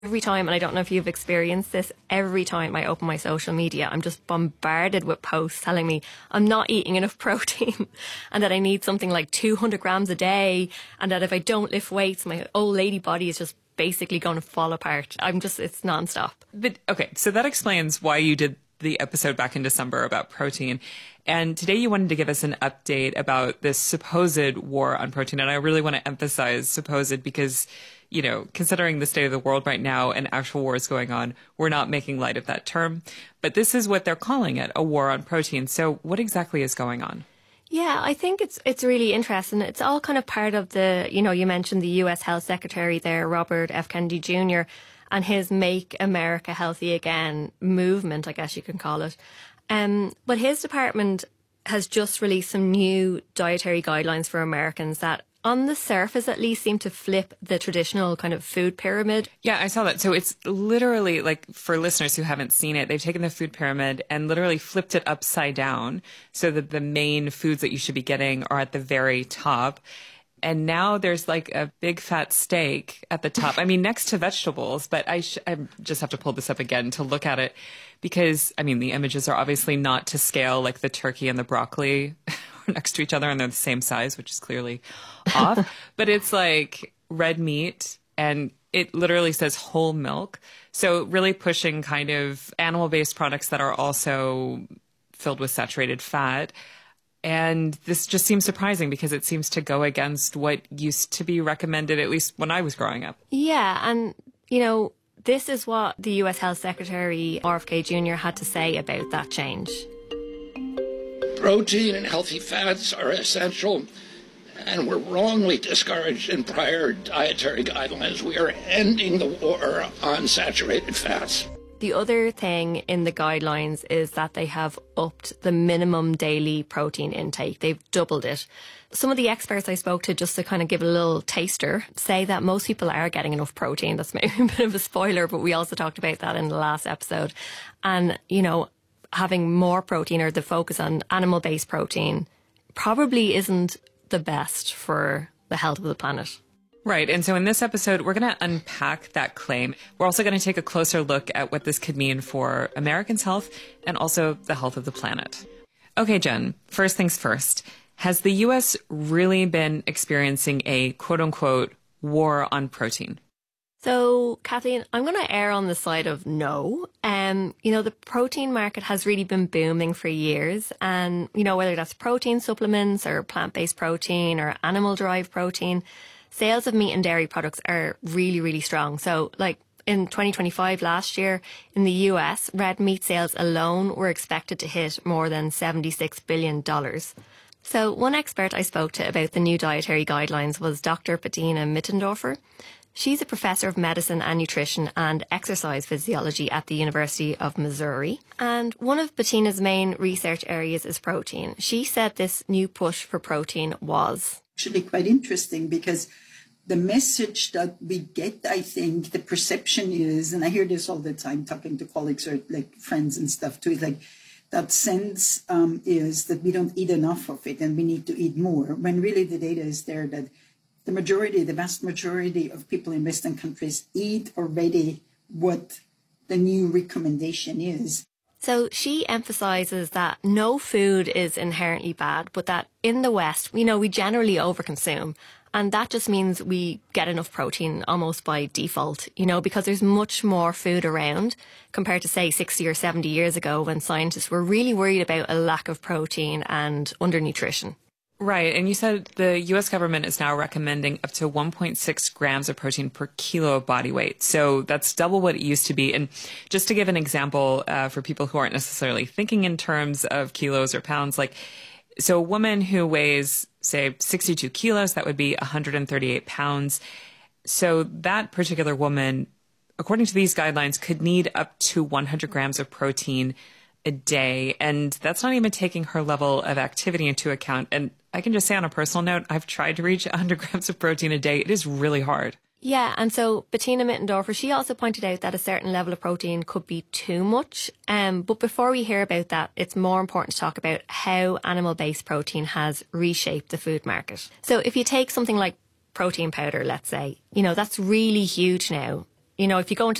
Every time, and I don't know if you've experienced this, every time I open my social media, I'm just bombarded with posts telling me I'm not eating enough protein and that I need something like 200 grams a day, and that if I don't lift weights, my old lady body is just basically going to fall apart. It's nonstop. But okay, so that explains why you did the episode back in December about protein. And today you wanted to give us an update about this supposed war on protein. And I really want to emphasize supposed because, you know, considering the state of the world right now and actual wars going on, we're not making light of that term. But this is what they're calling it, a war on protein. So what exactly is going on? Yeah, I think it's really interesting. It's all kind of part of the, you know, you mentioned the US Health Secretary there, Robert F. Kennedy Jr., and his Make America Healthy Again movement, I guess you can call it. But his department has just released some new dietary guidelines for Americans that, on the surface at least, seem to flip the traditional kind of food pyramid. Yeah, I saw that. So it's literally, like, for listeners who haven't seen it, they've taken the food pyramid and literally flipped it upside down so that the main foods that you should be getting are at the very top. And now there's like a big fat steak at the top. I mean, next to vegetables, but I just have to pull this up again to look at it because, I mean, the images are obviously not to scale, like the turkey and the broccoli are next to each other and they're the same size, which is clearly off. But it's like red meat and it literally says whole milk. So really pushing kind of animal-based products that are also filled with saturated fat. And this just seems surprising because it seems to go against what used to be recommended, at least when I was growing up. Yeah, and, you know, this is what the US Health Secretary, RFK Jr., had to say about that change. Protein and healthy fats are essential and were wrongly discouraged in prior dietary guidelines. We are ending the war on saturated fats. The other thing in the guidelines is that they have upped the minimum daily protein intake. They've doubled it. Some of the experts I spoke to, just to kind of give a little taster, say that most people are getting enough protein. That's maybe a bit of a spoiler, but we also talked about that in the last episode. And, you know, having more protein or the focus on animal-based protein probably isn't the best for the health of the planet. Right. And so in this episode, we're going to unpack that claim. We're also going to take a closer look at what this could mean for Americans' health and also the health of the planet. Okay, Jen, first things first. Has the U.S. really been experiencing a quote-unquote war on protein? So, Kathleen, I'm going to err on the side of no. You know, the protein market has really been booming for years. And, you know, whether that's protein supplements or plant-based protein or animal-derived protein, sales of meat and dairy products are really, really strong. So, like in 2025 last year, in the US, red meat sales alone were expected to hit more than $76 billion. So one expert I spoke to about the new dietary guidelines was Dr. Bettina Mittendorfer. She's a professor of medicine and nutrition and exercise physiology at the University of Missouri. And one of Bettina's main research areas is protein. She said this new push for protein was actually quite interesting because the message that we get, I think, the perception is, and I hear this all the time talking to colleagues or like friends and stuff too, is like that sense is that we don't eat enough of it and we need to eat more, when really the data is there that the vast majority of people in Western countries eat already what the new recommendation is. So she emphasises that no food is inherently bad, but that in the West, you know, we generally overconsume. And that just means we get enough protein almost by default, you know, because there's much more food around compared to, say, 60 or 70 years ago when scientists were really worried about a lack of protein and undernutrition. Right. And you said the U.S. government is now recommending up to 1.6 grams of protein per kilo of body weight. So that's double what it used to be. And just to give an example for people who aren't necessarily thinking in terms of kilos or pounds, like, so a woman who weighs, say, 62 kilos, that would be 138 pounds. So that particular woman, according to these guidelines, could need up to 100 grams of protein a day. And that's not even taking her level of activity into account. And I can just say on a personal note, I've tried to reach 100 grams of protein a day. It is really hard. Yeah, and so Bettina Mittendorfer, she also pointed out that a certain level of protein could be too much. But before we hear about that, it's more important to talk about how animal-based protein has reshaped the food market. So if you take something like protein powder, let's say, you know, that's really huge now. you know, if you go into